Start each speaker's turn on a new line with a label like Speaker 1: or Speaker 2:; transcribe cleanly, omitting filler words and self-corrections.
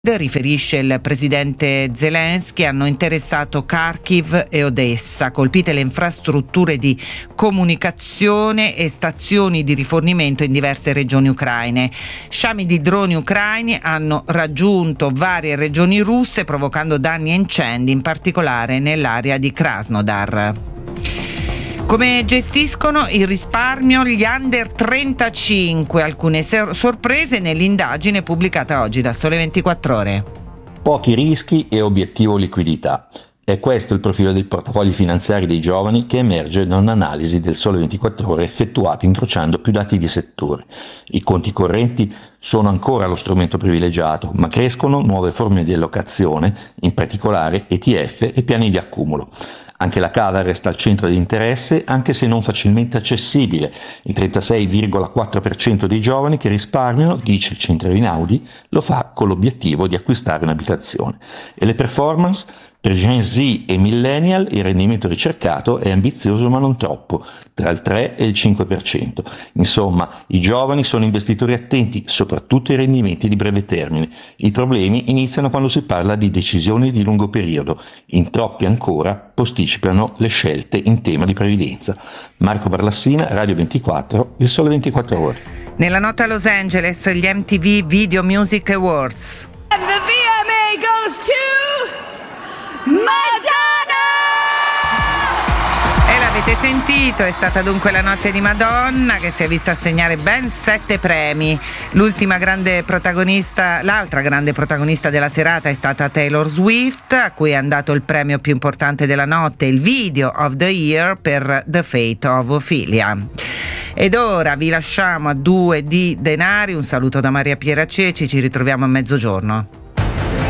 Speaker 1: Riferisce il presidente Zelensky, hanno interessato Kharkiv e Odessa, colpite le infrastrutture di comunicazione e stazioni di rifornimento in diverse regioni ucraine. Sciami di droni ucraini hanno raggiunto varie regioni russe, provocando danni e incendi, in particolare nell'area di Krasnodar. Come gestiscono il risparmio gli under 35? Alcune sorprese nell'indagine pubblicata oggi da Sole 24 Ore.
Speaker 2: Pochi rischi e obiettivo liquidità. È questo il profilo dei portafogli finanziari dei giovani che emerge da un'analisi del Sole 24 Ore effettuata incrociando più dati di settore. I conti correnti sono ancora lo strumento privilegiato, ma crescono nuove forme di allocazione, in particolare ETF e piani di accumulo. Anche la cava resta al centro di interesse, anche se non facilmente accessibile. Il 36,4% dei giovani che risparmiano, dice il centro Einaudi, lo fa con l'obiettivo di acquistare un'abitazione. E le performance? Per Gen Z e Millennial il rendimento ricercato è ambizioso ma non troppo, tra il 3 e il 5%. Insomma, i giovani sono investitori attenti, soprattutto ai rendimenti di breve termine. I problemi iniziano quando si parla di decisioni di lungo periodo. In troppi ancora posticipano le scelte in tema di previdenza. Marco Barlassina, Radio 24, Il Sole 24 Ore.
Speaker 1: Nella notte a Los Angeles, gli MTV Video Music Awards.
Speaker 3: And the VMA goes to Madonna!
Speaker 1: E l'avete sentito, è stata dunque la notte di Madonna che si è vista assegnare ben 7 premi. L'altra grande protagonista della serata è stata Taylor Swift, a cui è andato il premio più importante della notte, il Video of the Year per The Fate of Ophelia. Ed ora vi lasciamo a 2 di denari, un saluto da Maria Piera Ceci, ci ritroviamo a mezzogiorno.